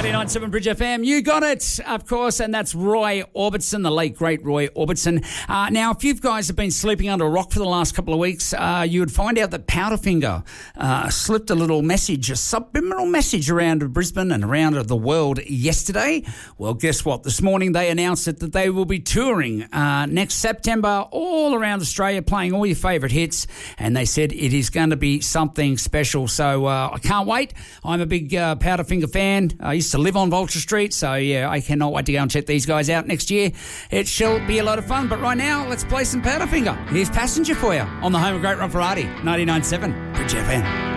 99.7 Bridge FM. You got it, of course, and that's Roy Orbison, the late, great Roy Orbison. Now, if you guys have been sleeping under a rock for the last couple of weeks, you would find out that Powderfinger slipped a little message, a subliminal message around Brisbane and around the world yesterday. Well, guess what? This morning they announced that they will be touring next September all around Australia, playing all your favourite hits, and they said it is going to be something special. So I can't wait. I'm a big Powderfinger fan. I used to live on Vulture Street, so yeah, I cannot wait to go and check these guys out next year. It shall be a lot of fun, but right now, let's play some Powderfinger. Here's Passenger for you on the home of Great Ron Ferrati, 99.7 Bridge FM.